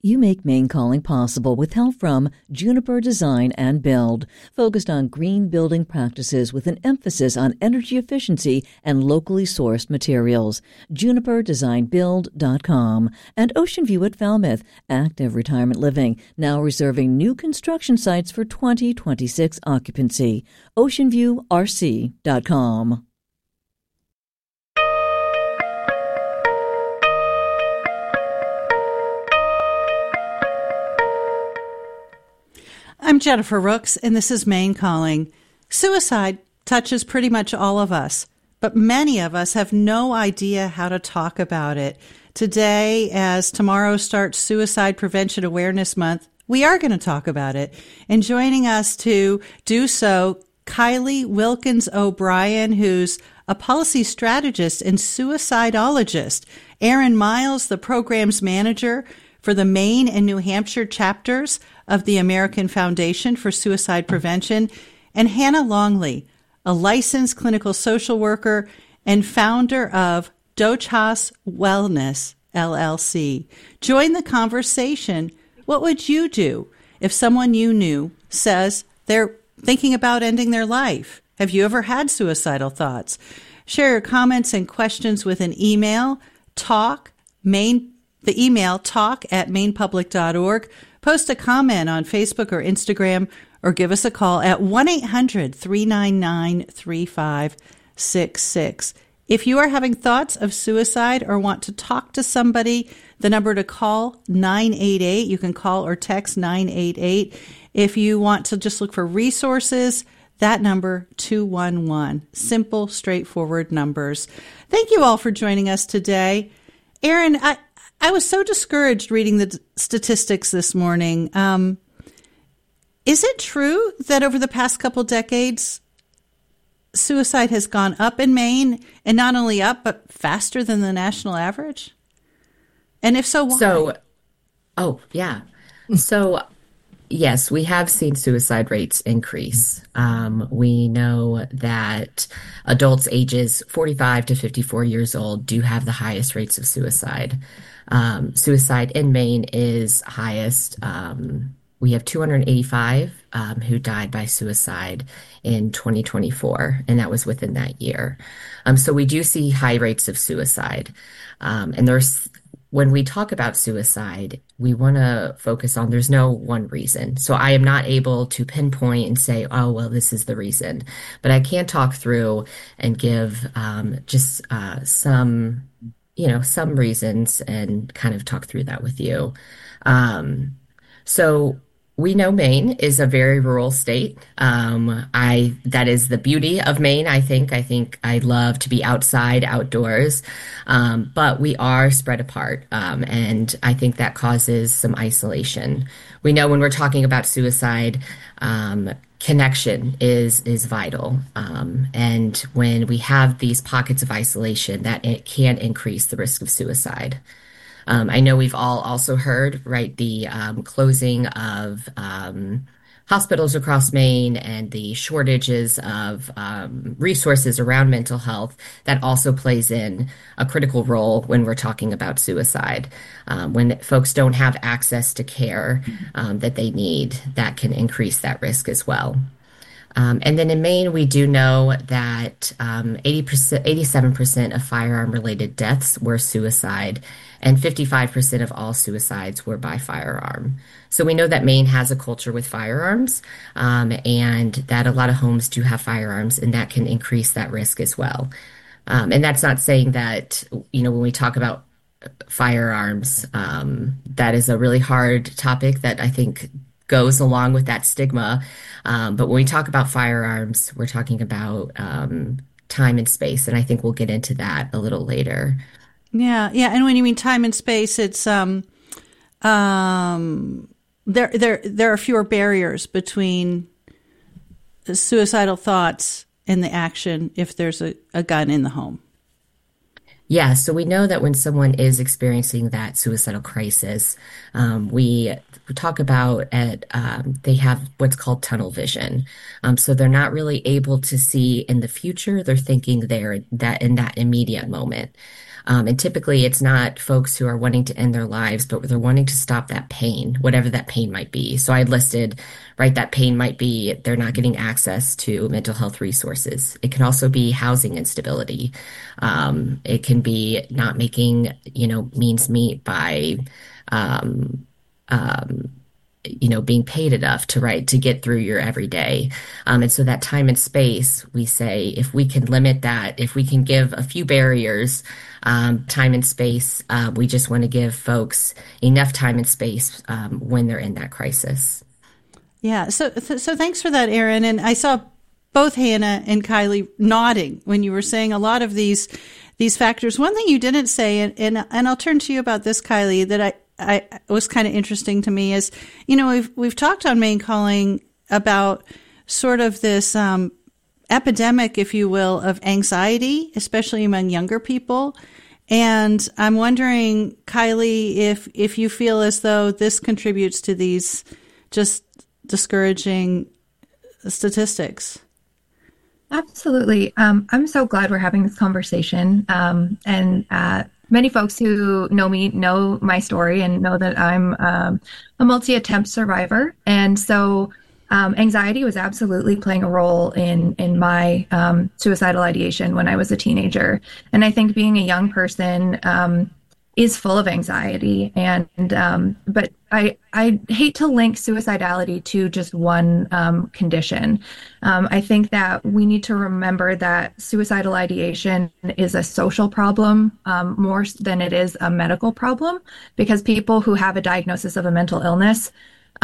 You make Maine Calling possible with help from Juniper Design and Build, focused on green building practices with an emphasis on energy efficiency and locally sourced materials. JuniperDesignBuild.com. And Ocean View at Falmouth, active retirement living, now reserving new construction sites for 2026 occupancy. OceanViewRC.com. I'm Jennifer Rooks, and this is Maine Calling. Suicide touches pretty much all of us, but many of us have no idea how to talk about it. Today, as tomorrow starts Suicide Prevention Awareness Month, we are going to talk about it. And joining us to do so, Kylie Wilkins O'Brien, who's a policy strategist and suicidologist. Aaron Miles, the program's manager for the Maine and New Hampshire chapters of the American Foundation for Suicide Prevention, and Hannah Longley, a licensed clinical social worker and founder of Dochas Wellness, LLC. Join the conversation. What would you do if someone you knew says they're thinking about ending their life? Have you ever had suicidal thoughts? Share your comments and questions with an email, the email talk@mainepublic.org. Post a comment on Facebook or Instagram, or give us a call at 1-800-399-3566. If you are having thoughts of suicide or want to talk to somebody, the number to call, 988. You can call or text 988. If you want to just look for resources, that number, 211. Simple, straightforward numbers. Thank you all for joining us today. Aaron, I was so discouraged reading the statistics this morning. Is it true that over the past couple decades, suicide has gone up in Maine, and not only up, but faster than the national average? And if so, why? So, yes, we have seen suicide rates increase. We know that adults ages 45 to 54 years old do have the highest rates of suicide. Suicide in Maine is highest. We have 285 who died by suicide in 2024, and that was within that year. So we do see high rates of suicide. And when we talk about suicide, we want to focus on there's no one reason. So I am not able to pinpoint and say, oh, well, this is the reason. But I can talk through and give some reasons and kind of talk through that with you. So we know Maine is a very rural state. That is the beauty of Maine. I think I love to be outside, outdoors, but we are spread apart, and I think that causes some isolation. We know when we're talking about suicide, connection is vital, and when we have these pockets of isolation, that it can increase the risk of suicide. I know we've all also heard, right, the closing of hospitals across Maine and the shortages of resources around mental health. That also plays in a critical role when we're talking about suicide. When folks don't have access to care that they need, that can increase that risk as well. And then in Maine, we do know that 87% of firearm-related deaths were suicide, and 55% of all suicides were by firearm. So we know that Maine has a culture with firearms, and that a lot of homes do have firearms, and that can increase that risk as well. And that's not saying that, when we talk about firearms, that is a really hard topic that I think goes along with that stigma. But when we talk about firearms, we're talking about time and space, and I think we'll get into that a little later. Yeah. And when you mean time and space, it's there are fewer barriers between suicidal thoughts and the action if there's a gun in the home. Yeah, so we know that when someone is experiencing that suicidal crisis, we talk about they have what's called tunnel vision. So they're not really able to see in the future. They're thinking in that immediate moment. And typically it's not folks who are wanting to end their lives, but they're wanting to stop that pain, whatever that pain might be. So I listed, right, that pain might be they're not getting access to mental health resources. It can also be housing instability. It can be not making, means meet by, being paid enough to get through your everyday. And so that time and space, we say, if we can limit that, if we can give a few barriers, time and space, we just want to give folks enough time and space when they're in that crisis. Yeah. So thanks for that, Erin. And I saw both Hannah and Kylie nodding when you were saying a lot of these factors. One thing you didn't say, and I'll turn to you about this, Kylie, that I was kind of interesting to me is, we've talked on Maine Calling about sort of this epidemic, if you will, of anxiety, especially among younger people. And I'm wondering, Kylie, if you feel as though this contributes to these just discouraging statistics. Absolutely. I'm so glad we're having this conversation. And many folks who know me know my story and know that I'm a multi-attempt survivor. And so anxiety was absolutely playing a role in my suicidal ideation when I was a teenager. And I think being a young person is full of anxiety. But I hate to link suicidality to just one condition. I think that we need to remember that suicidal ideation is a social problem more than it is a medical problem, because people who have a diagnosis of a mental illness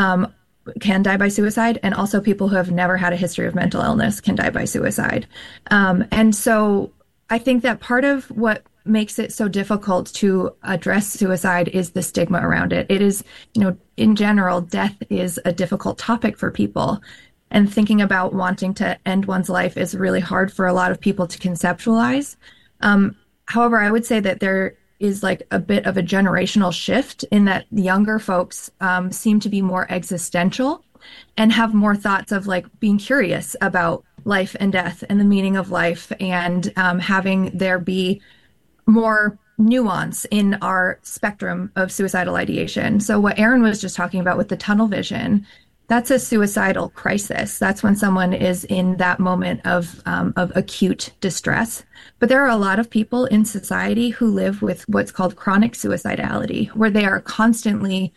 can die by suicide, and also people who have never had a history of mental illness can die by suicide. And so I think that part of what makes it so difficult to address suicide is the stigma around it. It is, in general, death is a difficult topic for people. And thinking about wanting to end one's life is really hard for a lot of people to conceptualize. However, I would say that there is like a bit of a generational shift in that the younger folks seem to be more existential and have more thoughts of like being curious about life and death and the meaning of life, and having there be more nuance in our spectrum of suicidal ideation. So what Erin was just talking about with the tunnel vision, that's a suicidal crisis. That's when someone is in that moment of acute distress. But there are a lot of people in society who live with what's called chronic suicidality, where they are constantly,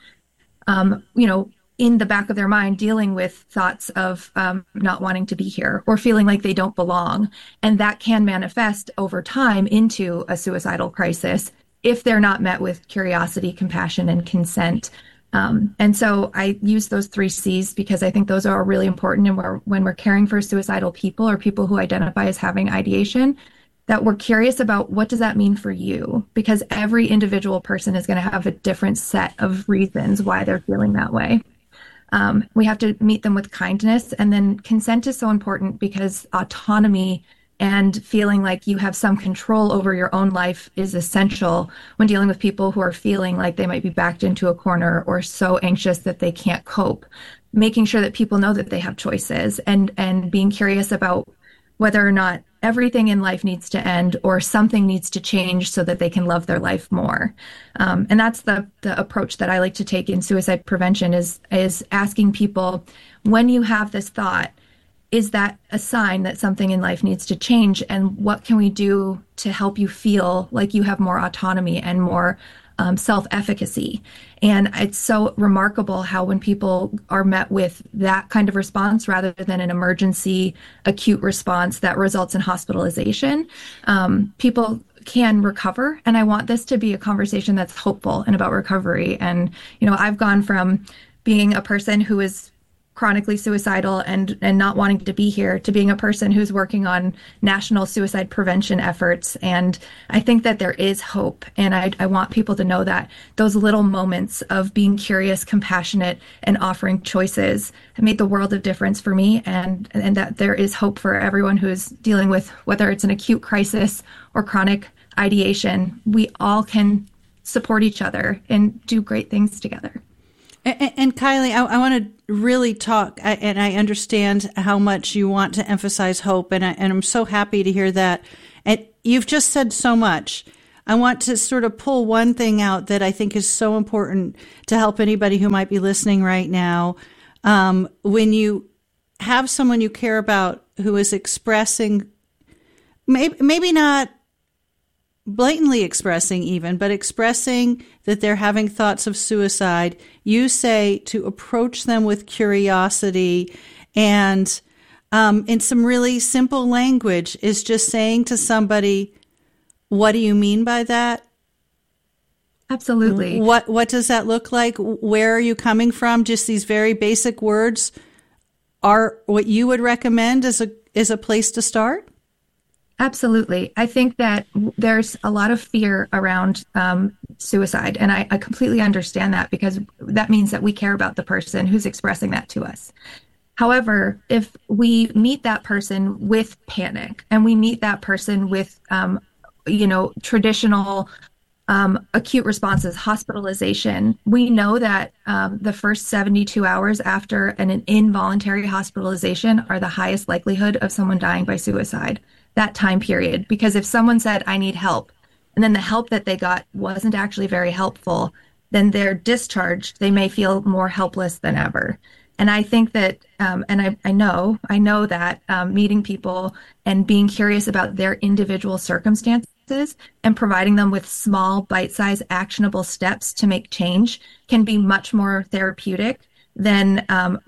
in the back of their mind, dealing with thoughts of not wanting to be here or feeling like they don't belong. And that can manifest over time into a suicidal crisis if they're not met with curiosity, compassion, and consent. And so I use those 3 C's because I think those are really important. And when we're caring for suicidal people or people who identify as having ideation, that we're curious about what does that mean for you? Because every individual person is going to have a different set of reasons why they're feeling that way. We have to meet them with kindness. And then consent is so important because autonomy and feeling like you have some control over your own life is essential when dealing with people who are feeling like they might be backed into a corner or so anxious that they can't cope. Making sure that people know that they have choices and being curious about whether or not everything in life needs to end or something needs to change so that they can love their life more. And that's the approach that I like to take in suicide prevention is asking people, when you have this thought, is that a sign that something in life needs to change? And what can we do to help you feel like you have more autonomy and more self-efficacy? And it's so remarkable how when people are met with that kind of response rather than an emergency acute response that results in hospitalization, people can recover. And I want this to be a conversation that's hopeful and about recovery. And, I've gone from being a person who is chronically suicidal and not wanting to be here to being a person who's working on national suicide prevention efforts. And I think that there is hope. And I want people to know that those little moments of being curious, compassionate, and offering choices have made the world of difference for me. And that there is hope for everyone who's dealing with, whether it's an acute crisis or chronic ideation. We all can support each other and do great things together. And Kylie, I want to really talk, and I understand how much you want to emphasize hope, and I'm so happy to hear that. And you've just said so much. I want to sort of pull one thing out that I think is so important to help anybody who might be listening right now. When you have someone you care about who is expressing, maybe not blatantly expressing even, but expressing that they're having thoughts of suicide, you say to approach them with curiosity and in some really simple language is just saying to somebody, what do you mean by that? Absolutely. What does that look like? Where are you coming from? Just these very basic words are what you would recommend as a place to start? Absolutely. I think that there's a lot of fear around suicide, and I completely understand that, because that means that we care about the person who's expressing that to us. However, if we meet that person with panic and we meet that person with, traditional acute responses, hospitalization, we know that the first 72 hours after an involuntary hospitalization are the highest likelihood of someone dying by suicide, that time period. Because if someone said, I need help, and then the help that they got wasn't actually very helpful, then they're discharged. They may feel more helpless than ever. And I think that, and I know that meeting people and being curious about their individual circumstances and providing them with small, bite-sized, actionable steps to make change can be much more therapeutic than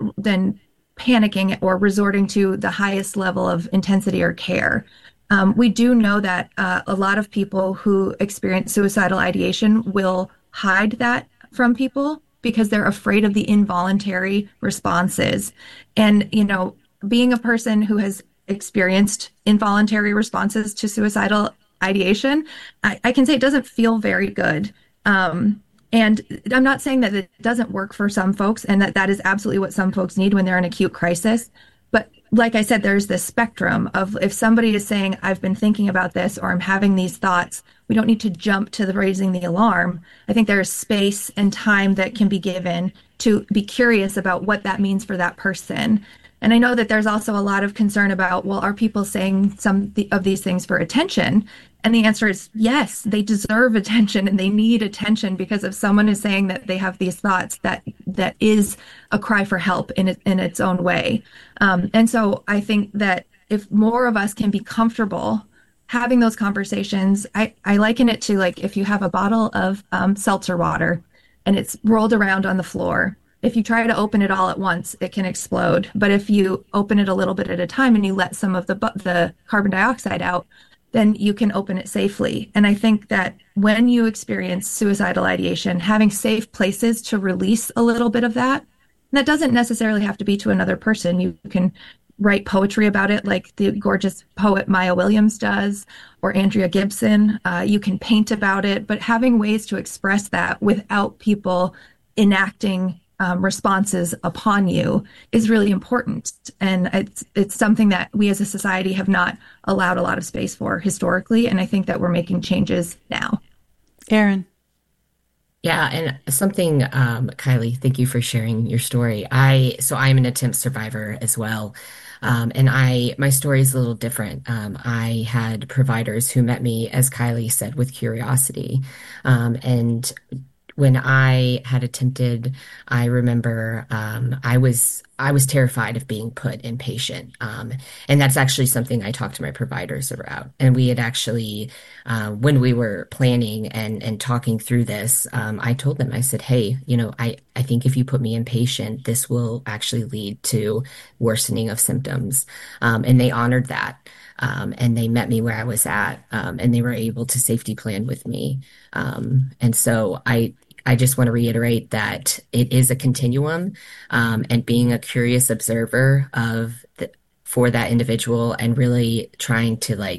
panicking or resorting to the highest level of intensity or care. We do know that a lot of people who experience suicidal ideation will hide that from people because they're afraid of the involuntary responses. And, being a person who has experienced involuntary responses to suicidal ideation, I can say it doesn't feel very good. And I'm not saying that it doesn't work for some folks and that is absolutely what some folks need when they're in acute crisis. But like I said, there's this spectrum of if somebody is saying, I've been thinking about this or I'm having these thoughts, we don't need to jump to raising the alarm. I think there's space and time that can be given to be curious about what that means for that person. And I know that there's also a lot of concern about, well, are people saying some of these things for attention? And the answer is yes, they deserve attention and they need attention, because if someone is saying that they have these thoughts, that is a cry for help in its own way. And so I think that if more of us can be comfortable having those conversations, I liken it to like if you have a bottle of seltzer water and it's rolled around on the floor. If you try to open it all at once, it can explode. But if you open it a little bit at a time and you let some of the carbon dioxide out, then you can open it safely. And I think that when you experience suicidal ideation, having safe places to release a little bit of that, and that doesn't necessarily have to be to another person. You can write poetry about it like the gorgeous poet Maya Williams does, or Andrea Gibson. You can paint about it, but having ways to express that without people enacting responses upon you is really important. And it's something that we as a society have not allowed a lot of space for historically. And I think that we're making changes now. Erin. Yeah, and something, Kylie, thank you for sharing your story. I'm an attempt survivor as well. And my story is a little different. I had providers who met me, as Kylie said, with curiosity. And when I had attempted, I remember I was terrified of being put inpatient. And that's actually something I talked to my providers about. And we had actually, when we were planning and talking through this, I told them, I said, hey, I think if you put me inpatient, this will actually lead to worsening of symptoms. And they honored that. And they met me where I was at, and they were able to safety plan with me. And so I just want to reiterate that it is a continuum, and being a curious observer for that individual and really trying to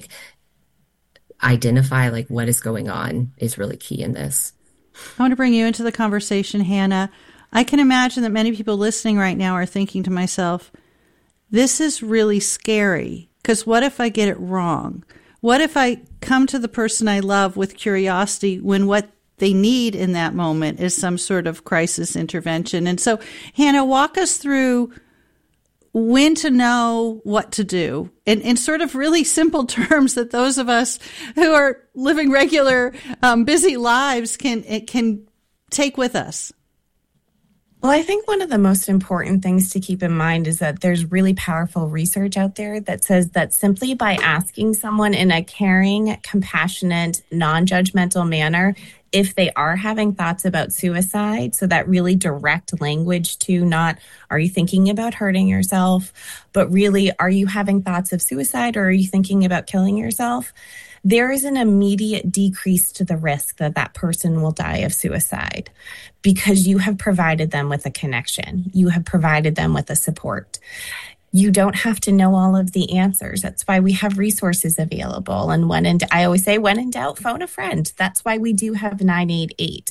identify what is going on is really key in this. I want to bring you into the conversation, Hannah. I can imagine that many people listening right now are thinking to myself, this is really scary, because what if I get it wrong? What if I come to the person I love with curiosity when what they need in that moment is some sort of crisis intervention? And so, Hannah, walk us through when to know what to do in sort of really simple terms that those of us who are living regular, busy lives can take with us? Well, I think one of the most important things to keep in mind is that there's really powerful research out there that says that simply by asking someone in a caring, compassionate, non-judgmental manner if they are having thoughts about suicide, so that really direct language to not, are you thinking about hurting yourself, but really, are you having thoughts of suicide or are you thinking about killing yourself? There is an immediate decrease to the risk that that person will die of suicide because you have provided them with a connection. You have provided them with a support. You don't have to know all of the answers. That's why we have resources available. And I always say, when in doubt, phone a friend. That's why we do have 988.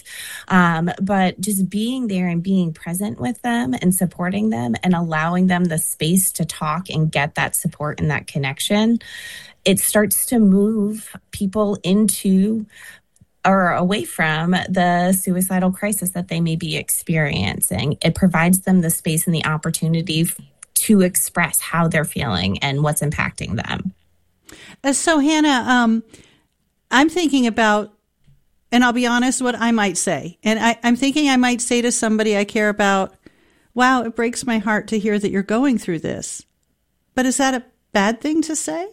But just being there and being present with them and supporting them and allowing them the space to talk and get that support and that connection, it starts to move people into or away from the suicidal crisis that they may be experiencing. It provides them the space and the opportunity to express how they're feeling and what's impacting them. So, Hannah, I'm thinking about, and I'll be honest, what I might say. And I'm thinking I might say to somebody I care about, wow, it breaks my heart to hear that you're going through this. But is that a bad thing to say?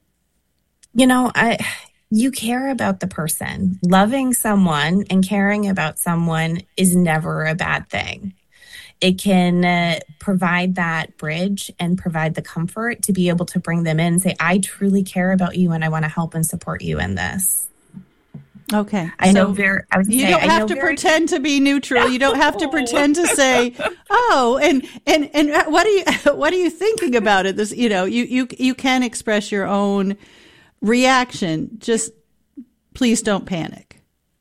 You know, you care about the person. Loving someone and caring about someone is never a bad thing. It can provide that bridge and provide the comfort to be able to bring them in and say, I truly care about you and I want to help and support you in this. Okay. You don't have to pretend to be neutral. You don't have to pretend to say, oh, and what are you thinking about it? This, you can express your own reaction. Just please don't panic.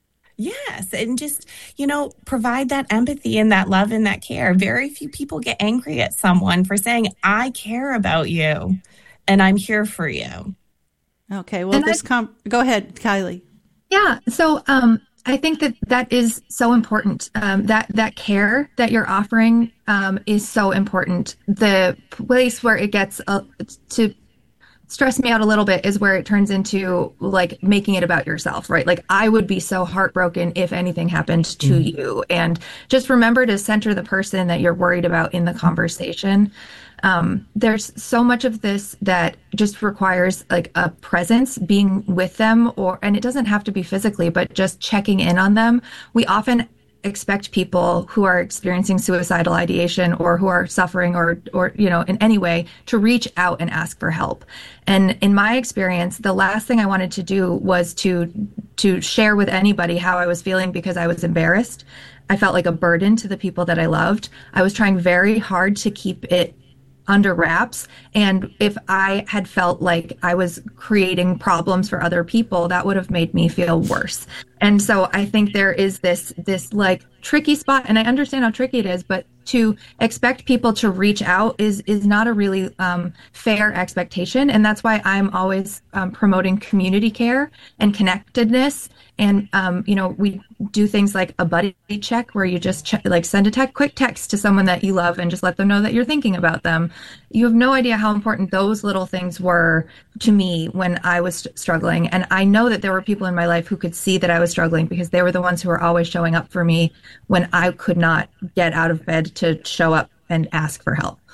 Yes. And just, provide that empathy and that love and that care. Very few people get angry at someone for saying, I care about you and I'm here for you. Okay. Well, go ahead, Kylie. Yeah. So, I think that is so important. That care that you're offering, is so important. The place where it gets to stress me out a little bit is where it turns into like making it about yourself, right? Like I would be so heartbroken if anything happened to you. And just remember to center the person that you're worried about in the conversation. There's so much of this that just requires like a presence, being with them, and it doesn't have to be physically, but just checking in on them. We often expect people who are experiencing suicidal ideation or who are suffering or in any way to reach out and ask for help. And in my experience, the last thing I wanted to do was to share with anybody how I was feeling because I was embarrassed. I felt like a burden to the people that I loved. I was trying very hard to keep it under wraps. And if I had felt like I was creating problems for other people, that would have made me feel worse. And so I think there is this like tricky spot, and I understand how tricky it is, but to expect people to reach out is not a really fair expectation. And that's why I'm always promoting community care and connectedness. And, we do things like a buddy check where you just send a quick text to someone that you love and just let them know that you're thinking about them. You have no idea how important those little things were to me when I was struggling. And I know that there were people in my life who could see that I was struggling because they were the ones who were always showing up for me when I could not get out of bed to show up and ask for help.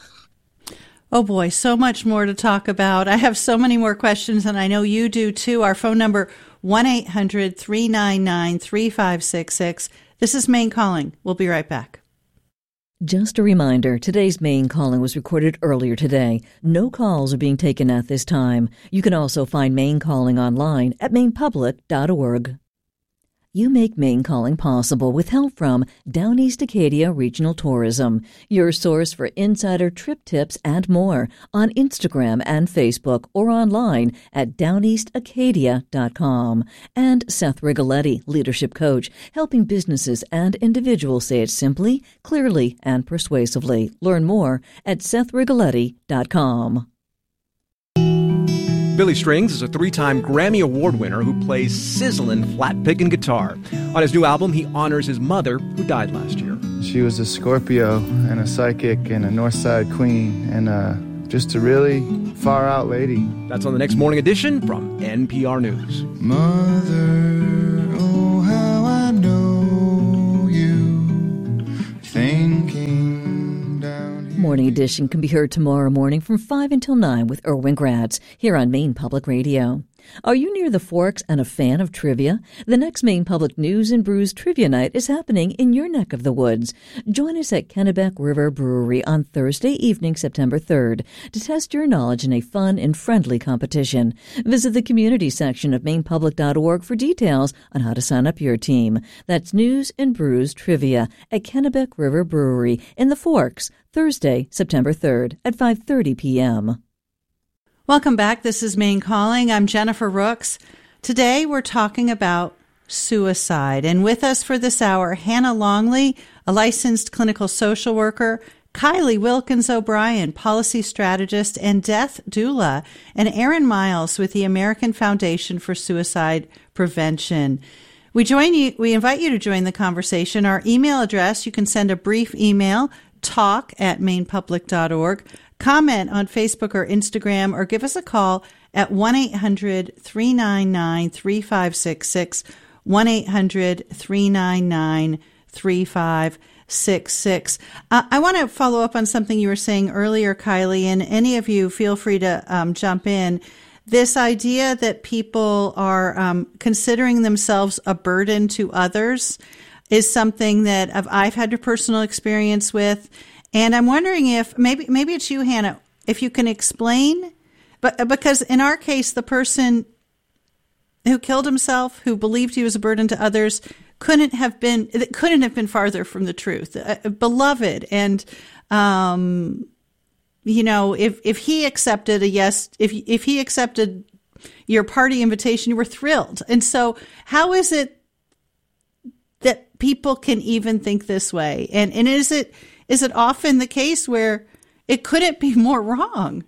Oh boy, so much more to talk about. I have so many more questions, and I know you do too. Our phone number, 1-800-399-3566. This is Maine Calling. We'll be right back. Just a reminder, today's Maine Calling was recorded earlier today. No calls are being taken at this time. You can also find Maine Calling online at mainepublic.org. You make Maine Calling possible with help from Down East Acadia Regional Tourism, your source for insider trip tips and more on Instagram and Facebook or online at downeastacadia.com. And Seth Rigoletti, leadership coach, helping businesses and individuals say it simply, clearly, and persuasively. Learn more at sethrigoletti.com. Billy Strings is a 3-time Grammy Award winner who plays sizzling flat-picking guitar. On his new album, he honors his mother, who died last year. She was a Scorpio and a psychic and a North Side queen and just a really far-out lady. That's on the next Morning Edition from NPR News. Mother, oh, how I know you, thinking down here. Morning Edition can be heard tomorrow morning from 5 until 9 with Erwin Gratz here on Maine Public Radio. Are you near the Forks and a fan of trivia? The next Maine Public News and Brews Trivia Night is happening in your neck of the woods. Join us at Kennebec River Brewery on Thursday evening, September 3rd, to test your knowledge in a fun and friendly competition. Visit the community section of mainepublic.org for details on how to sign up your team. That's News and Brews Trivia at Kennebec River Brewery in the Forks, Thursday, September 3rd at 5:30 p.m. Welcome back. This is Maine Calling. I'm Jennifer Rooks. Today we're talking about suicide. And with us for this hour, Hannah Longley, a licensed clinical social worker, Kylie Wilkins O'Brien, policy strategist and death doula, and Aaron Miles with the American Foundation for Suicide Prevention. We invite you to join the conversation. Our email address, you can send a brief email, talk@mainepublic.org. Comment on Facebook or Instagram, or give us a call at 1-800-399-3566, 1-800-399-3566. I want to follow up on something you were saying earlier, Kylie, and any of you feel free to jump in. This idea that people are considering themselves a burden to others is something that I've had a personal experience with. And I'm wondering if maybe it's you, Hannah, if you can explain, but because in our case, the person who killed himself, who believed he was a burden to others, couldn't have been farther from the truth. Beloved, and if he accepted a yes, if he accepted your party invitation, you were thrilled. And so, how is it that people can even think this way? And is it often the case where it couldn't be more wrong?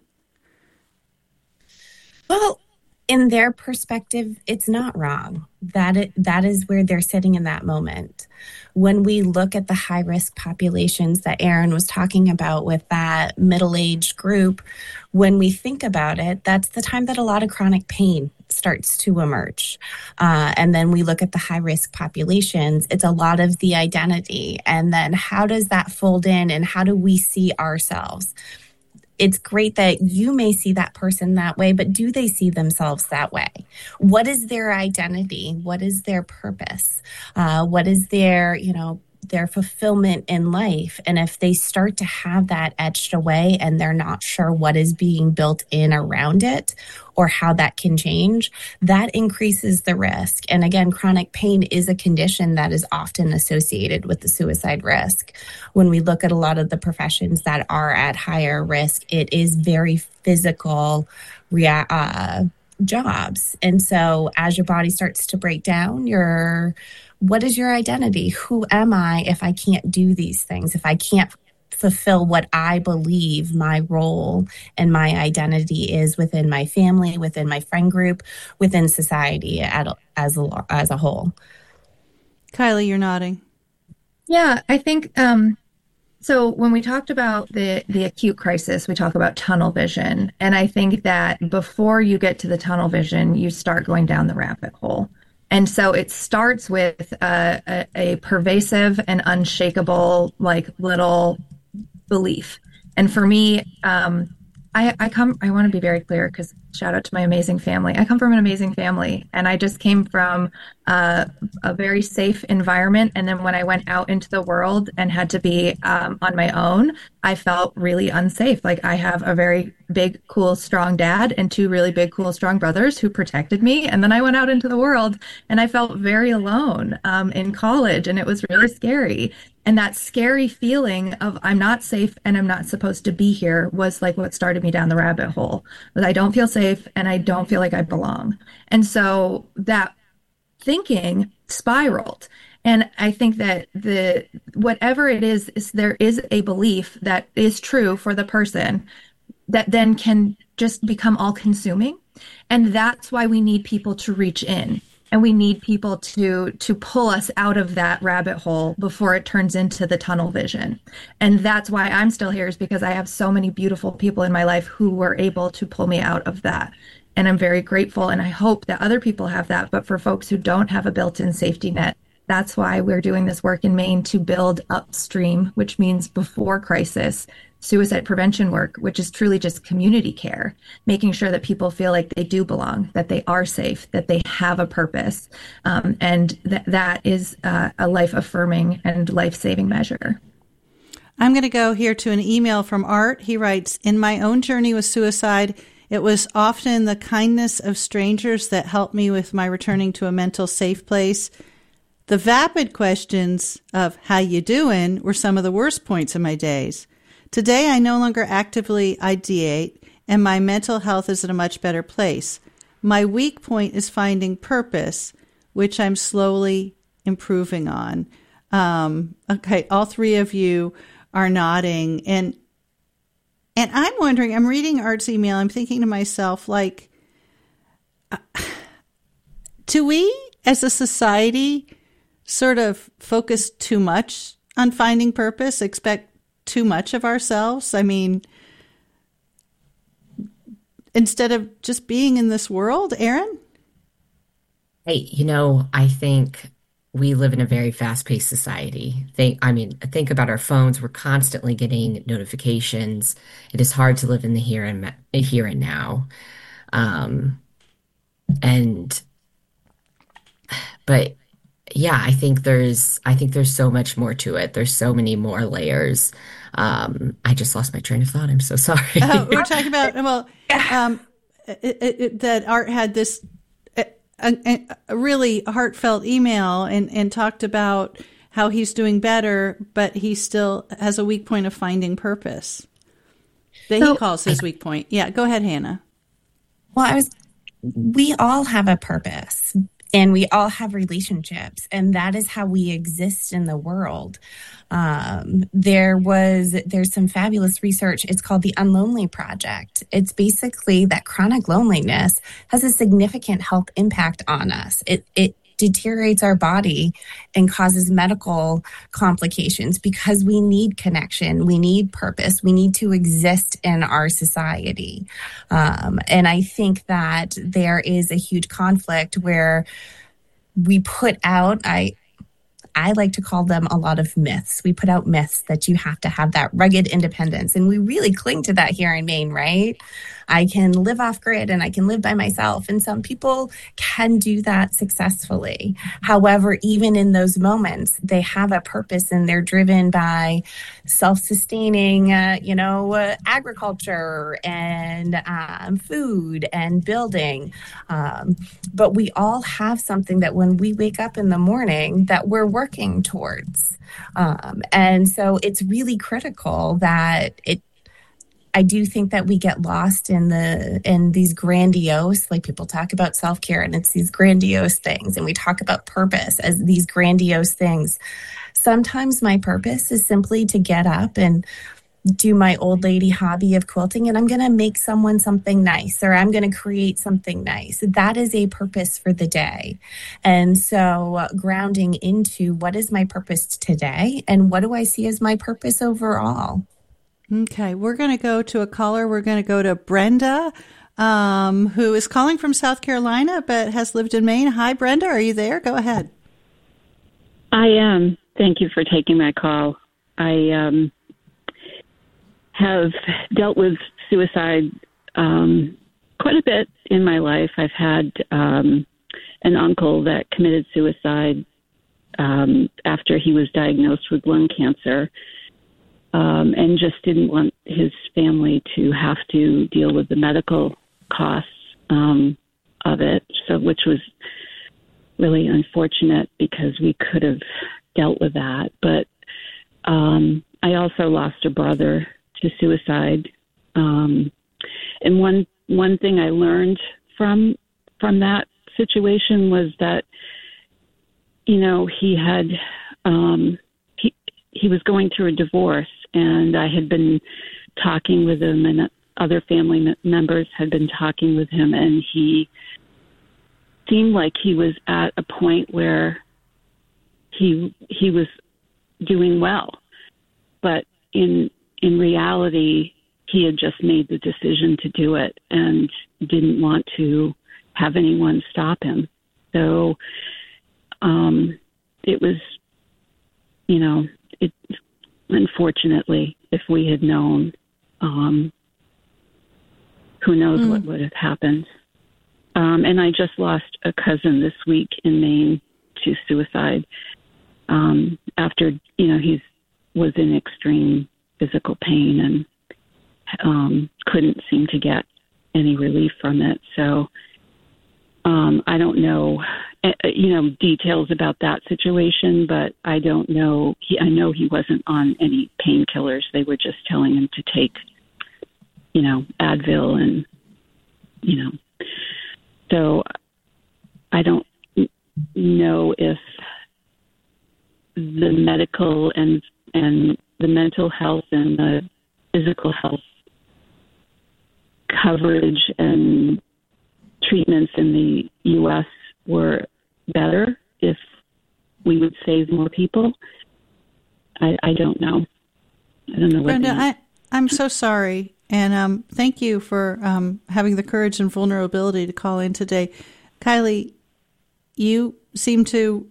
Well, in their perspective, it's not wrong. That is where they're sitting in that moment. When we look at the high-risk populations that Aaron was talking about with that middle-aged group, when we think about it, that's the time that a lot of chronic pain starts to emerge. And then we look at the high-risk populations, it's a lot of the identity. And then how does that fold in, and how do we see ourselves? It's great that you may see that person that way, but do they see themselves that way? What is their identity? What is their purpose? What is their fulfillment in life? And if they start to have that etched away and they're not sure what is being built in around it or how that can change, that increases the risk. And again, chronic pain is a condition that is often associated with the suicide risk. When we look at a lot of the professions that are at higher risk, it is very physical jobs. And so as your body starts to break down, what is your identity? Who am I if I can't do these things? If I can't fulfill what I believe my role and my identity is within my family, within my friend group, within society as a whole. Kylie, you're nodding. Yeah, I think so when we talked about the acute crisis, we talk about tunnel vision. And I think that before you get to the tunnel vision, you start going down the rabbit hole. And so it starts with a pervasive and unshakable, little belief. And for me, I want to be very clear, because shout out to my amazing family. I come from an amazing family, and I just came from a very safe environment. And then when I went out into the world and had to be on my own, I felt really unsafe. I have a very big, cool, strong dad and two really big, cool, strong brothers who protected me. And then I went out into the world and I felt very alone in college, and it was really scary. And that scary feeling of I'm not safe and I'm not supposed to be here was what started me down the rabbit hole. I don't feel safe and I don't feel like I belong. And so that thinking spiraled. And I think that whatever it is there is a belief that is true for the person that then can just become all consuming. And that's why we need people to reach in. And we need people to pull us out of that rabbit hole before it turns into the tunnel vision. And that's why I'm still here, is because I have so many beautiful people in my life who were able to pull me out of that. And I'm very grateful, and I hope that other people have that. But for folks who don't have a built-in safety net, that's why we're doing this work in Maine to build upstream, which means before crisis, suicide prevention work, which is truly just community care, making sure that people feel like they do belong, that they are safe, that they have a purpose. And that is a life-affirming and life-saving measure. I'm going to go here to an email from Art. He writes, in my own journey with suicide, it was often the kindness of strangers that helped me with my returning to a mental safe place. The vapid questions of how you doing were some of the worst points of my days. Today, I no longer actively ideate, and my mental health is in a much better place. My weak point is finding purpose, which I'm slowly improving on. Okay, all three of you are nodding. And I'm wondering, I'm reading Art's email, I'm thinking to myself, like, do we as a society sort of focus too much on finding purpose, expect too much of ourselves? I mean, instead of just being in this world, Erin? Hey, I think we live in a very fast-paced society. Think about our phones. We're constantly getting notifications. It is hard to live in the here and now. But yeah, I think there's so much more to it. There's so many more layers. I just lost my train of thought. I'm so sorry. We're talking about, that Art had this a really heartfelt email and talked about how he's doing better, but he still has a weak point of finding purpose that he calls his weak point. Yeah, go ahead, Hannah. Well, we all have a purpose. And we all have relationships, and that is how we exist in the world. There's some fabulous research. It's called the Unlonely Project. It's basically that chronic loneliness has a significant health impact on us. It deteriorates our body and causes medical complications because we need connection, we need purpose, we need to exist in our society. And I think that there is a huge conflict where we put out, I like to call them a lot of myths. We put out myths that you have to have that rugged independence. And we really cling to that here in Maine, right? I can live off grid and I can live by myself. And some people can do that successfully. However, even in those moments, they have a purpose and they're driven by self-sustaining, agriculture and food and building. But we all have something that when we wake up in the morning that we're working towards. And so it's really critical that I do think that we get lost in these grandiose, like people talk about self-care and it's these grandiose things, and we talk about purpose as these grandiose things. Sometimes my purpose is simply to get up and do my old lady hobby of quilting, and I'm going to make someone something nice, or I'm going to create something nice. That is a purpose for the day. And so grounding into what is my purpose today and what do I see as my purpose overall? Okay, we're going to go to a caller. We're going to go to Brenda, who is calling from South Carolina but has lived in Maine. Hi, Brenda. Are you there? Go ahead. I am. Thank you for taking my call. I have dealt with suicide quite a bit in my life. I've had an uncle that committed suicide after he was diagnosed with lung cancer. And just didn't want his family to have to deal with the medical costs of it, which was really unfortunate because we could have dealt with that. But I also lost a brother to suicide. And one thing I learned from that situation was that, he had he was going through a divorce. And I had been talking with him, and other family members had been talking with him, and he seemed like he was at a point where he was doing well, but in reality, he had just made the decision to do it and didn't want to have anyone stop him. So it was, unfortunately, if we had known, who knows what would have happened. And I just lost a cousin this week in Maine to suicide after, he was in extreme physical pain and couldn't seem to get any relief from it. So I don't know, details about that situation, but I don't know. I know he wasn't on any painkillers. They were just telling him to take, Advil and, so I don't know if the medical and the mental health and the physical health coverage and treatments in the U.S. were better, if we would save more people. I don't know. I don't know. Brenda, I'm so sorry. And thank you for having the courage and vulnerability to call in today. Kylie, you seem to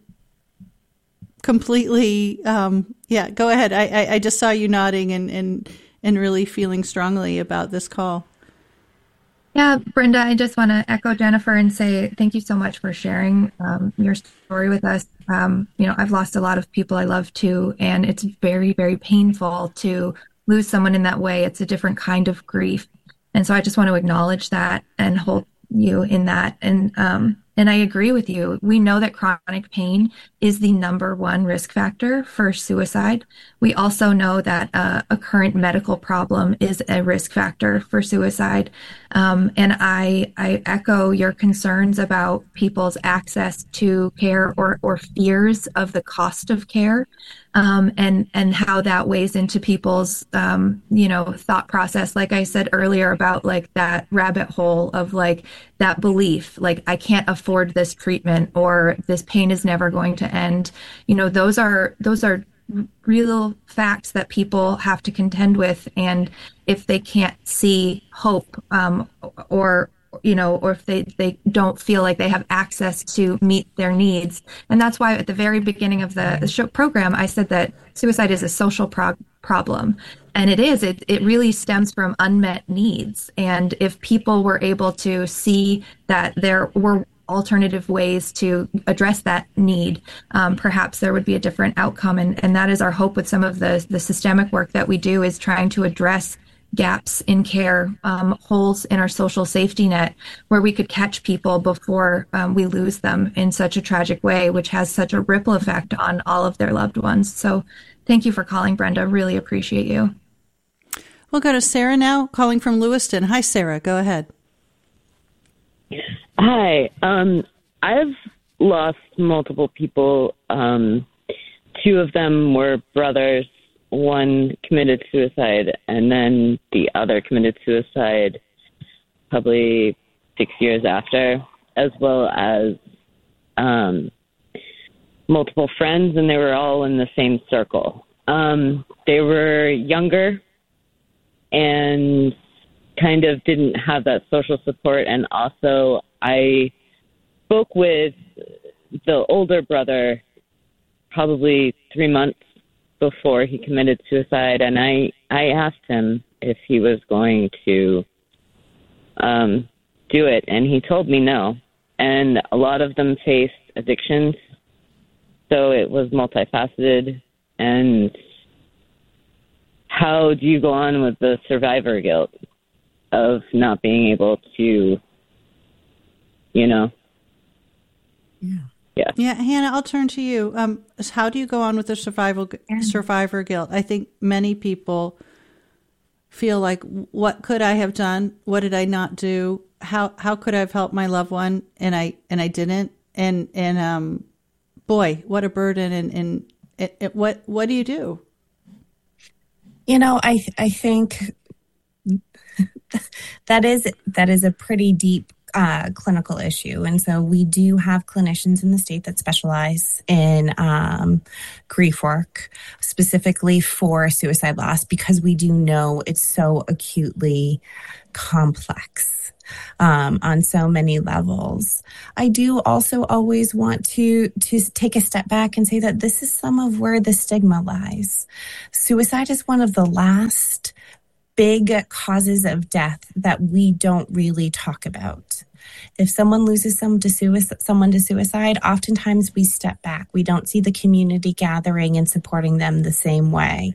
completely, go ahead. I just saw you nodding and really feeling strongly about this call. Yeah, Brenda, I just want to echo Jennifer and say thank you so much for sharing your story with us. I've lost a lot of people I love too, and it's very, very painful to lose someone in that way. It's a different kind of grief. And so I just want to acknowledge that and hold you in that. And I agree with you. We know that chronic pain is the number one risk factor for suicide. We also know that a current medical problem is a risk factor for suicide. And I echo your concerns about people's access to care or fears of the cost of care, and how that weighs into people's, thought process. Like I said earlier about like that rabbit hole of like that belief, like I can't afford this treatment or this pain is never going to end. Those are real facts that people have to contend with. And if they can't see hope, or if they don't feel like they have access to meet their needs. And that's why at the very beginning of the show program, I said that suicide is a social problem. And it is. It really stems from unmet needs. And if people were able to see that there were alternative ways to address that need, perhaps there would be a different outcome. And that is our hope with some of the systemic work that we do, is trying to address gaps in care, holes in our social safety net, where we could catch people before we lose them in such a tragic way, which has such a ripple effect on all of their loved ones. So thank you for calling, Brenda. Really appreciate you. We'll go to Sarah now, calling from Lewiston. Hi, Sarah. Go ahead. Hi. I've lost multiple people. Two of them were brothers. One committed suicide, and then the other committed suicide probably 6 years after, as well as multiple friends, and they were all in the same circle. They were younger and kind of didn't have that social support. And also I spoke with the older brother probably 3 months before he committed suicide, and I asked him if he was going to do it, and he told me no. And a lot of them faced addictions, so it was multifaceted. And how do you go on with the survivor guilt of not being able to, Yeah, Hannah, I'll turn to you. How do you go on with the survivor guilt? I think many people feel like, what could I have done? What did I not do? How could I have helped my loved one? And I didn't. And boy, what a burden. And what do you do? I think that is a pretty deep clinical issue. And so we do have clinicians in the state that specialize in grief work, specifically for suicide loss, because we do know it's so acutely complex on so many levels. I do also always want to take a step back and say that this is some of where the stigma lies. Suicide is one of the last big causes of death that we don't really talk about. If someone loses someone to suicide, oftentimes we step back. We don't see the community gathering and supporting them the same way.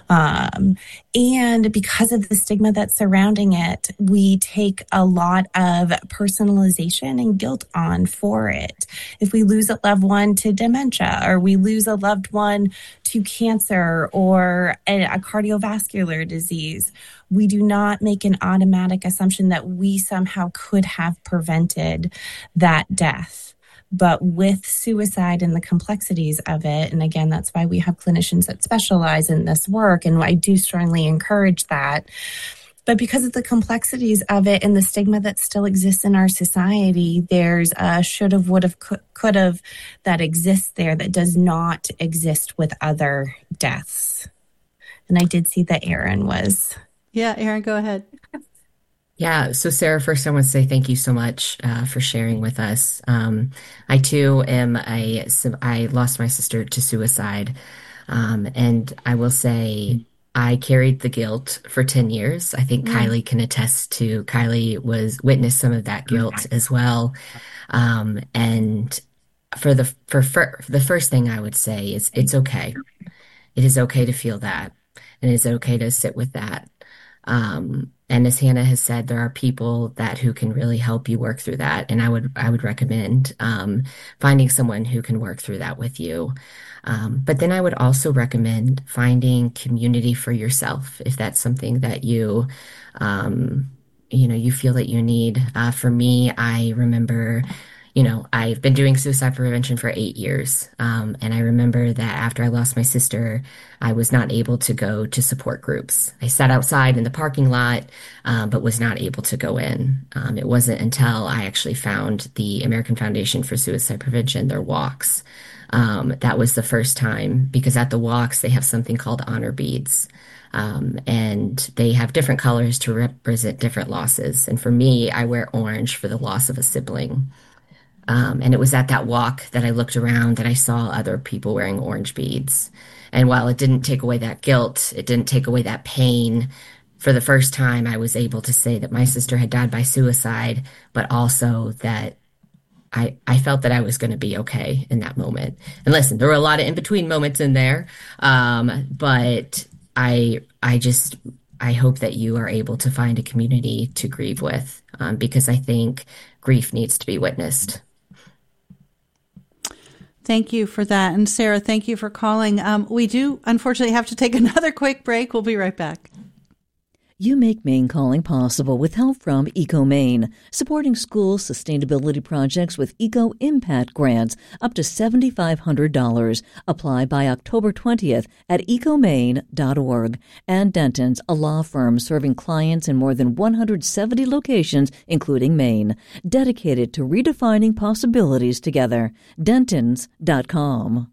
And because of the stigma that's surrounding it, we take a lot of personalization and guilt on for it. If we lose a loved one to dementia, or we lose a loved one to cancer or a cardiovascular disease, we do not make an automatic assumption that we somehow could have prevented that death. But with suicide and the complexities of it, and again, that's why we have clinicians that specialize in this work, and I do strongly encourage that. But because of the complexities of it and the stigma that still exists in our society, there's a should have, would have, could have that exists there that does not exist with other deaths. And I did see that Erin was... Yeah, Erin, go ahead. Yeah. So Sarah, first I want to say thank you so much for sharing with us. I too I lost my sister to suicide. And I will say I carried the guilt for 10 years. I think Kylie can attest to, Kylie witnessed some of that guilt as well. And for the first thing I would say is it's okay. It is okay to feel that, and it's okay to sit with that. And as Hannah has said, there are people who can really help you work through that. And I would recommend finding someone who can work through that with you. But then I would also recommend finding community for yourself, if that's something that you feel that you need. For me, I remember, I've been doing suicide prevention for 8 years. And I remember that after I lost my sister, I was not able to go to support groups. I sat outside in the parking lot, but was not able to go in. It wasn't until I actually found the American Foundation for Suicide Prevention, their walks. That was the first time, because at the walks, they have something called honor beads. And they have different colors to represent different losses. And for me, I wear orange for the loss of a sibling. And it was at that walk that I looked around that I saw other people wearing orange beads. And while it didn't take away that guilt, it didn't take away that pain, for the first time I was able to say that my sister had died by suicide, but also that I felt that I was going to be okay in that moment. And listen, there were a lot of in-between moments in there, but I hope that you are able to find a community to grieve with, because I think grief needs to be witnessed. Thank you for that. And Sarah, thank you for calling. We do, unfortunately, have to take another quick break. We'll be right back. You make Maine Calling possible with help from EcoMaine, supporting school sustainability projects with Eco Impact grants up to $7,500. Apply by October 20th at ecomaine.org. And Denton's, a law firm serving clients in more than 170 locations, including Maine, dedicated to redefining possibilities together. Dentons.com.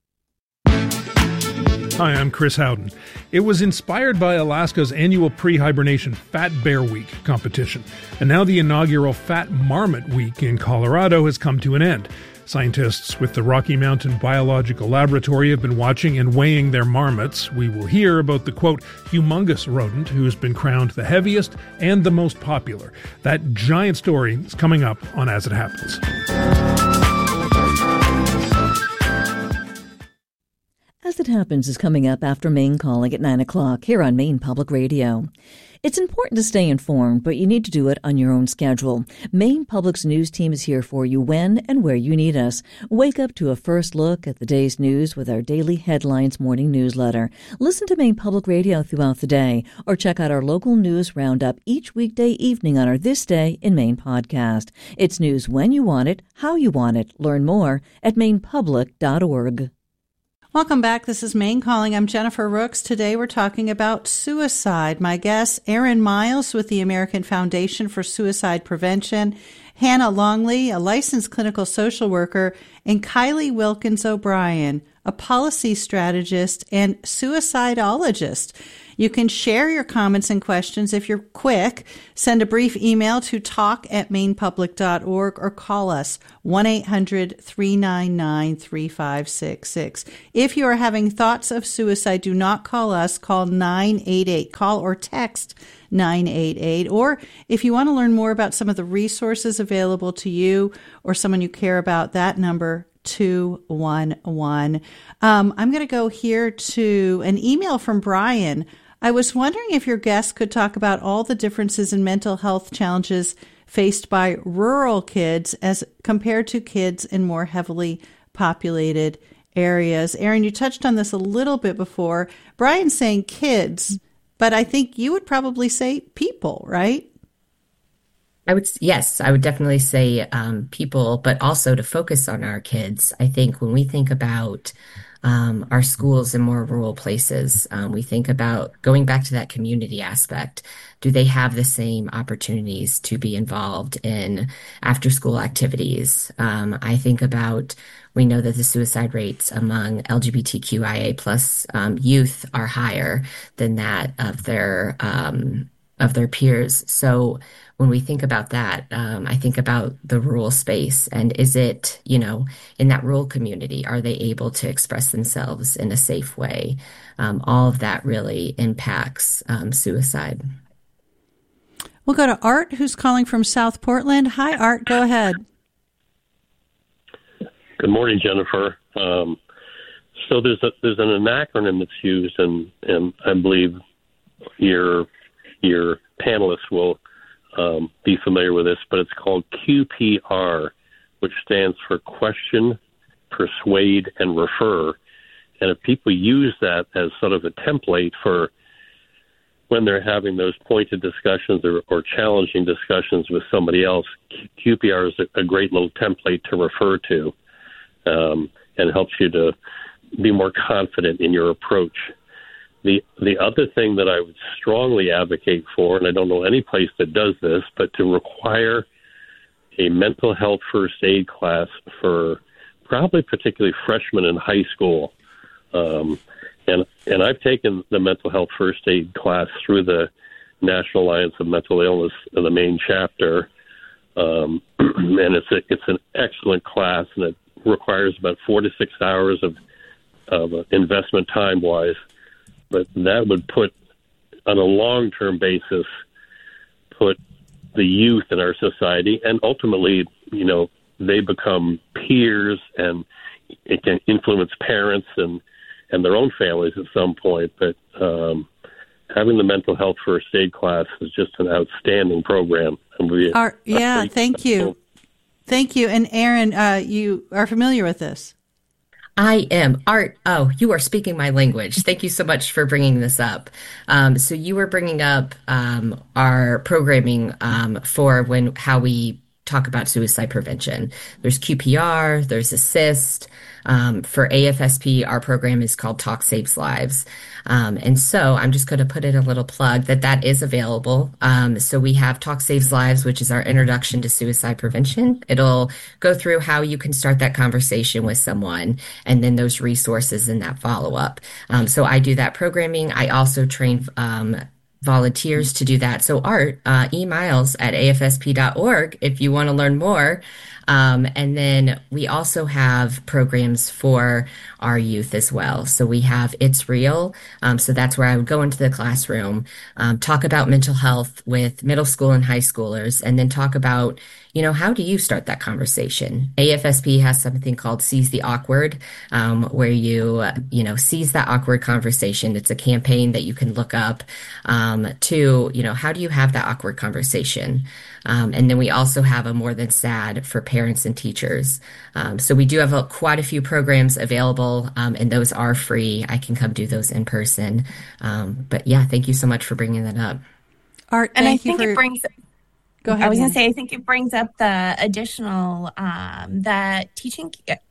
Hi, I'm Chris Howden. It was inspired by Alaska's annual pre-hibernation Fat Bear Week competition, and now the inaugural Fat Marmot Week in Colorado has come to an end. Scientists with the Rocky Mountain Biological Laboratory have been watching and weighing their marmots. We will hear about the, quote, humongous rodent who's been crowned the heaviest and the most popular. That giant story is coming up on As It Happens. As It Happens is coming up after Maine Calling at 9 o'clock here on Maine Public Radio. It's important to stay informed, but you need to do it on your own schedule. Maine Public's news team is here for you when and where you need us. Wake up to a first look at the day's news with our daily Headlines morning newsletter. Listen to Maine Public Radio throughout the day, or check out our local news roundup each weekday evening on our This Day in Maine podcast. It's news when you want it, how you want it. Learn more at mainepublic.org. Welcome back. This is Maine Calling. I'm Jennifer Rooks. Today we're talking about suicide. My guest, Erin Miles with the American Foundation for Suicide Prevention. Hannah Longley, a licensed clinical social worker, and Kylie Wilkins O'Brien, a policy strategist and suicidologist. You can share your comments and questions if you're quick. Send a brief email to talk@mainepublic.org or call us 1-800-399-3566. If you are having thoughts of suicide, do not call us. Call 988. Call or text 988. Or if you want to learn more about some of the resources available to you or someone you care about, that number 211. I'm going to go here to an email from Brian. I was wondering if your guest could talk about all the differences in mental health challenges faced by rural kids as compared to kids in more heavily populated areas. Aaron, you touched on this a little bit before. Brian's saying kids, but I think you would probably say people, right? I would definitely say people, but also to focus on our kids. I think when we think about our schools in more rural places, we think about going back to that community aspect. Do they have the same opportunities to be involved in after-school activities? I think about, we know that the suicide rates among LGBTQIA plus youth are higher than that of their peers. So when we think about that, I think about the rural space, and is it, in that rural community, are they able to express themselves in a safe way? All of that really impacts suicide. We'll go to Art, who's calling from South Portland. Hi, Art. Go ahead. Good morning, Jennifer. So there's an acronym that's used, and I believe your panelists will be familiar with this, but it's called QPR, which stands for question, persuade, and refer. And if people use that as sort of a template for when they're having those pointed discussions or challenging discussions with somebody else, QPR is a great little template to refer to, and helps you to be more confident in your approach. The other thing that I would strongly advocate for, and I don't know any place that does this, but to require a mental health first aid class for probably particularly freshmen in high school. And I've taken the mental health first aid class through the National Alliance of Mental Illness, the main chapter. And it's an excellent class, and it requires about 4 to 6 hours of investment time-wise. But that would put, on a long-term basis, put the youth in our society, and ultimately, they become peers, and it can influence parents and their own families at some point. But having the mental health first aid class is just an outstanding program. And thank you. Thank you. And Aaron, you are familiar with this. I am. Art, you are speaking my language. Thank you so much for bringing this up. So you were bringing up our programming for how we talk about suicide prevention. There's QPR, there's ASSIST. For AFSP, our program is called Talk Saves Lives. And so I'm just going to put in a little plug that is available. So we have Talk Saves Lives, which is our introduction to suicide prevention. It'll go through how you can start that conversation with someone, and then those resources in that follow-up. So I do that programming. I also train volunteers to do that. So Art, emiles@afsp.org if you want to learn more. And then we also have programs for our youth as well. So we have It's Real. So that's where I would go into the classroom, talk about mental health with middle school and high schoolers, and then talk about, how do you start that conversation? AFSP has something called Seize the Awkward, where you seize that awkward conversation. It's a campaign that you can look up to, how do you have that awkward conversation? And then we also have a More Than Sad for parents and teachers. So we do have quite a few programs available, and those are free. I can come do those in person. But yeah, thank you so much for bringing that up. Art, and I think it brings... Go ahead. I was going to say, I think it brings up the additional, that teaching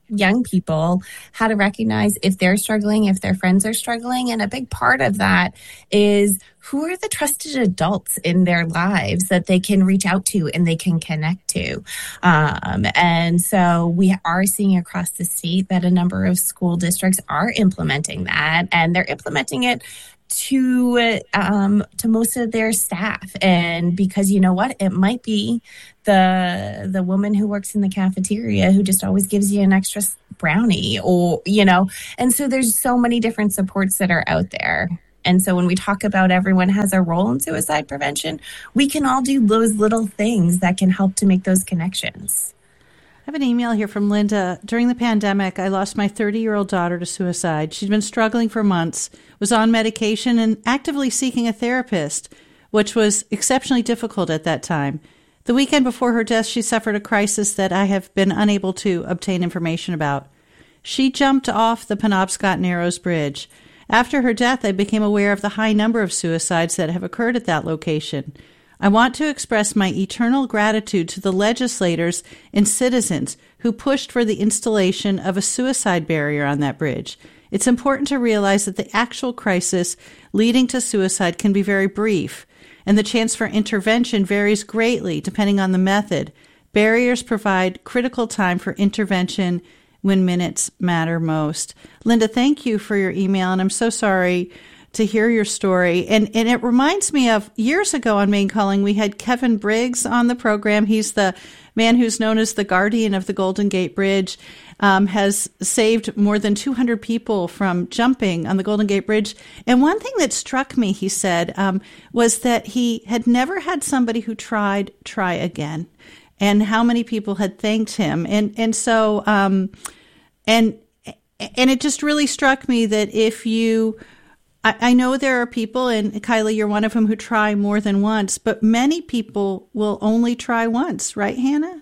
young people how to recognize if they're struggling, if their friends are struggling. And a big part of that is who are the trusted adults in their lives that they can reach out to and they can connect to. And so we are seeing across the state that a number of school districts are implementing that, and they're implementing it to most of their staff. And because you know what, it might be the woman who works in the cafeteria who just always gives you an extra brownie, or and so there's so many different supports that are out there. And so when we talk about everyone has a role in suicide prevention, we can all do those little things that can help to make those connections. I have an email here from Linda. During the pandemic, I lost my 30-year-old daughter to suicide. She'd been struggling for months, was on medication, and actively seeking a therapist, which was exceptionally difficult at that time. The weekend before her death, she suffered a crisis that I have been unable to obtain information about. She jumped off the Penobscot Narrows Bridge. After her death, I became aware of the high number of suicides that have occurred at that location. I want to express my eternal gratitude to the legislators and citizens who pushed for the installation of a suicide barrier on that bridge. It's important to realize that the actual crisis leading to suicide can be very brief, and the chance for intervention varies greatly depending on the method. Barriers provide critical time for intervention when minutes matter most. Linda, thank you for your email, and I'm so sorry to hear your story. And it reminds me of years ago on Maine Calling, we had Kevin Briggs on the program. He's the man who's known as the guardian of the Golden Gate Bridge, has saved more than 200 people from jumping on the Golden Gate Bridge. And one thing that struck me, he said, was that he had never had somebody who try again, and how many people had thanked him. And so it just really struck me that if you, I know there are people, and Kylie, you're one of them, who try more than once, but many people will only try once, right, Hannah?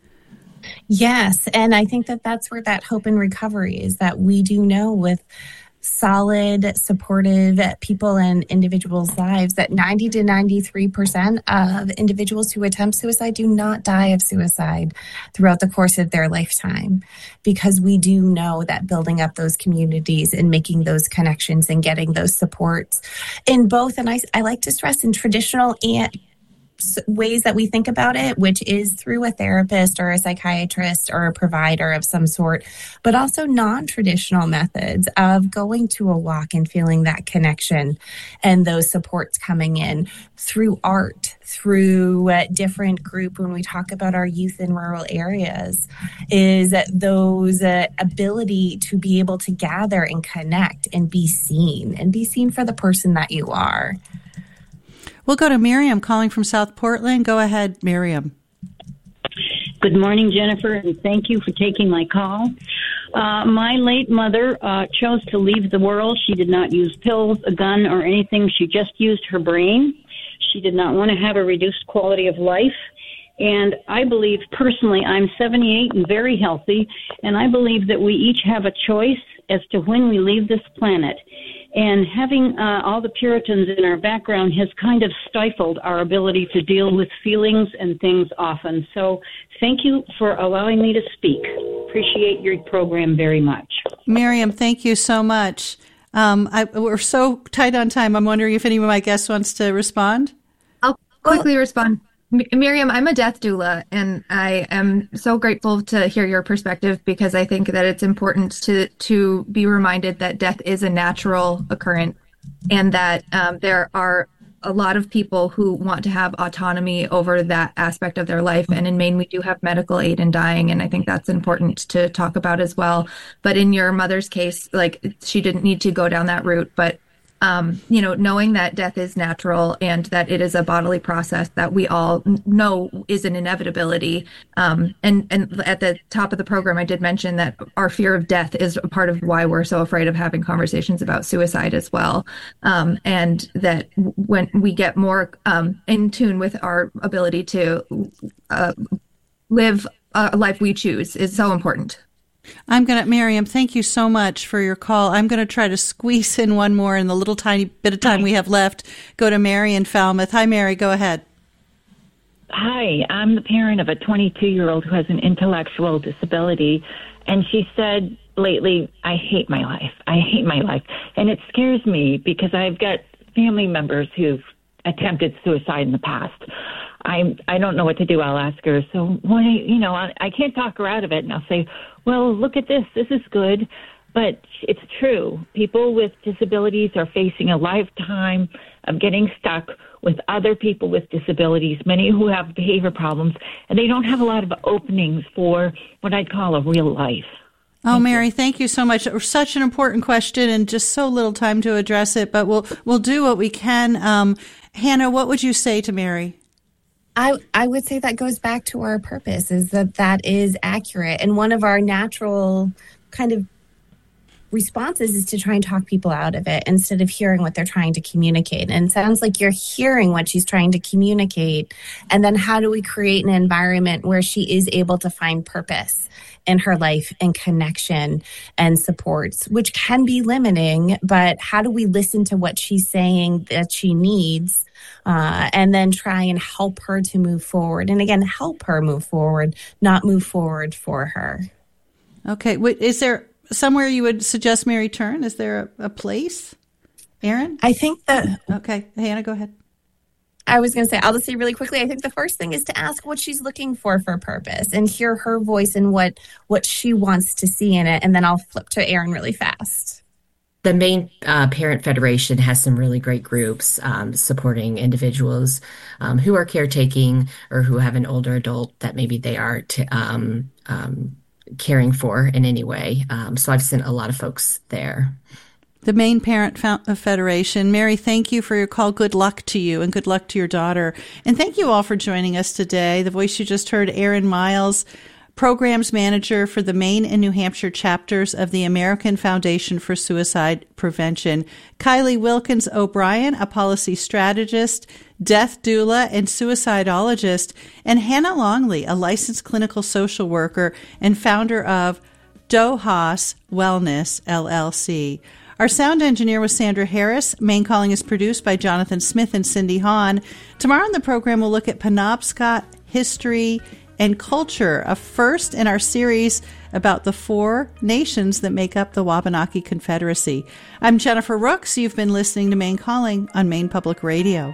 Yes, and I think that that's where that hope and recovery is, that we do know with solid, supportive people and individuals' lives that 90 to 93% of individuals who attempt suicide do not die of suicide throughout the course of their lifetime, because we do know that building up those communities and making those connections and getting those supports in both, and I like to stress, in traditional and ways that we think about it, which is through a therapist or a psychiatrist or a provider of some sort, but also non-traditional methods of going to a walk and feeling that connection and those supports coming in through art, through different group. When we talk about our youth in rural areas, is those ability to be able to gather and connect and be seen for the person that you are. We'll go to Miriam calling from South Portland. Go ahead, Miriam. Good morning, Jennifer, and thank you for taking my call. My late mother chose to leave the world. She did not use pills, a gun, or anything. She just used her brain. She did not want to have a reduced quality of life. And I believe, personally, I'm 78 and very healthy, and I believe that we each have a choice as to when we leave this planet. And having all the Puritans in our background has kind of stifled our ability to deal with feelings and things often. So thank you for allowing me to speak. Appreciate your program very much. Miriam, thank you so much. We're so tight on time. I'm wondering if any of my guests wants to respond. I'll quickly respond. Miriam, I'm a death doula, and I am so grateful to hear your perspective, because I think that it's important to be reminded that death is a natural occurrence, and that there are a lot of people who want to have autonomy over that aspect of their life. And in Maine, we do have medical aid in dying, and I think that's important to talk about as well. But in your mother's case, like, she didn't need to go down that route, but knowing that death is natural and that it is a bodily process that we all know is an inevitability. And at the top of the program, I did mention that our fear of death is a part of why we're so afraid of having conversations about suicide as well. And that when we get more in tune with our ability to live a life we choose is so important. Miriam, thank you so much for your call. I'm going to try to squeeze in one more in the little tiny bit of time we have left. Go to Mary in Falmouth. Hi, Mary, go ahead. Hi, I'm the parent of a 22-year-old who has an intellectual disability, and she said lately, I hate my life. I hate my life. And it scares me because I've got family members who've attempted suicide in the past. I don't know what to do. I'll ask her, so why, I can't talk her out of it, and I'll say, well, look at this. This is good. But it's true. People with disabilities are facing a lifetime of getting stuck with other people with disabilities, many who have behavior problems, and they don't have a lot of openings for what I'd call a real life. Oh, Mary, thank you so much. Such an important question and just so little time to address it, but we'll do what we can. Hannah, what would you say to Mary? I would say that goes back to our purpose, is that is accurate. And one of our natural kind of responses is to try and talk people out of it instead of hearing what they're trying to communicate. And it sounds like you're hearing what she's trying to communicate. And then how do we create an environment where she is able to find purpose in her life and connection and supports, which can be limiting, but how do we listen to what she's saying that she needs, and then try and help her to move forward? And again, help her move forward, not move forward for her. Okay. Is there somewhere you would suggest Mary turn? Is there a place? Aaron? I think that... Okay. Hannah, go ahead. I was going to say, I'll just say really quickly, I think the first thing is to ask what she's looking for purpose and hear her voice and what she wants to see in it. And then I'll flip to Aaron really fast. The Maine Parent Federation has some really great groups supporting individuals who are caretaking or who have an older adult that maybe they are caring for in any way. So I've sent a lot of folks there. The Maine Parent Federation. Mary, thank you for your call. Good luck to you and good luck to your daughter. And thank you all for joining us today. The voice you just heard, Aaron Miles, Programs Manager for the Maine and New Hampshire chapters of the American Foundation for Suicide Prevention. Kylie Wilkins O'Brien, a policy strategist, death doula, and suicidologist. And Hannah Longley, a licensed clinical social worker and founder of DOHAS Wellness, LLC. Our sound engineer was Sandra Harris. Maine Calling is produced by Jonathan Smith and Cindy Hahn. Tomorrow on the program, we'll look at Penobscot history and culture, a first in our series about the 4 nations that make up the Wabanaki Confederacy. I'm Jennifer Rooks. You've been listening to Maine Calling on Maine Public Radio.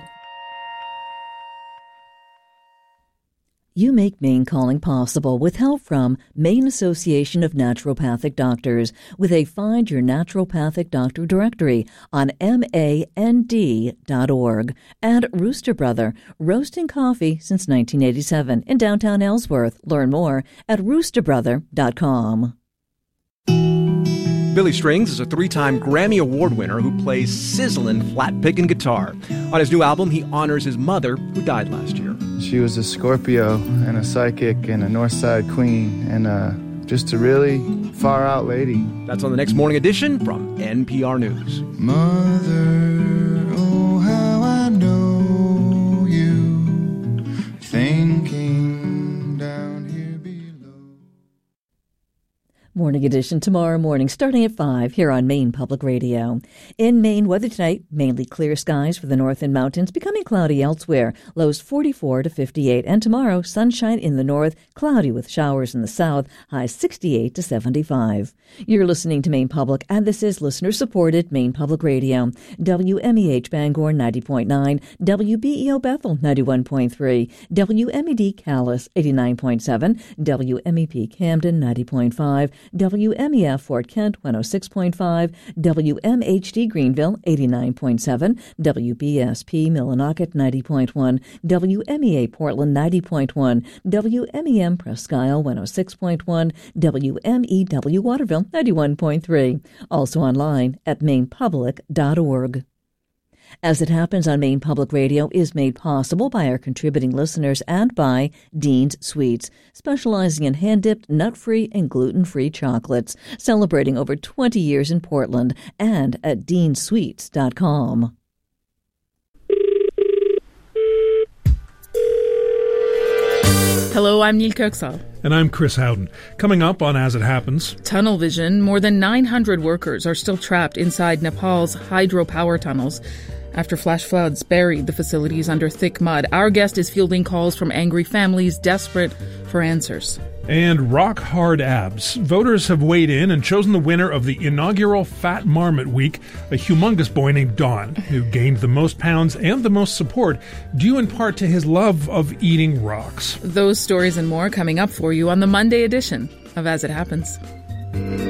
You make Maine Calling possible with help from Maine Association of Naturopathic Doctors with a Find Your Naturopathic Doctor directory on MAND.org, and Rooster Brother, roasting coffee since 1987 in downtown Ellsworth. Learn more at roosterbrother.com. Billy Strings is a 3-time Grammy Award winner who plays sizzling flat picking guitar. On his new album, he honors his mother, who died last year. She was a Scorpio and a psychic and a Northside queen and just a really far-out lady. That's on the next morning edition from NPR News. Mother, oh, how I know you, thinking down here below. Morning edition tomorrow morning, starting at 5 here on Maine Public Radio. In Maine, weather tonight, mainly clear skies for the north and mountains, becoming cloudy elsewhere, lows 44 to 58. And tomorrow, sunshine in the north, cloudy with showers in the south, highs 68 to 75. You're listening to Maine Public, and this is listener-supported Maine Public Radio. WMEH Bangor 90.9, WBEO Bethel 91.3, WMED Calais 89.7, WMEP Camden 90.5, WMEF Fort Kent 106.5, WMHD Greenville 89.7, WBSP Millinocket 90.1, WMEA Portland 90.1, WMEM Presque Isle 106.1, WMEW Waterville 91.3. Also online at mainepublic.org. As It Happens on Maine Public Radio is made possible by our contributing listeners and by Dean's Sweets, specializing in hand-dipped, nut-free, and gluten-free chocolates, celebrating over 20 years in Portland, and at deansweets.com. Hello, I'm Neil Kirksall. And I'm Chris Howden. Coming up on As It Happens. Tunnel vision. More than 900 workers are still trapped inside Nepal's hydropower tunnels after flash floods buried the facilities under thick mud. Our guest is fielding calls from angry families desperate for answers. And rock hard abs. Voters have weighed in and chosen the winner of the inaugural Fat Marmot Week, a humongous boy named Don, who gained the most pounds and the most support, due in part to his love of eating rocks. Those stories and more coming up for you on the Monday edition of As It Happens.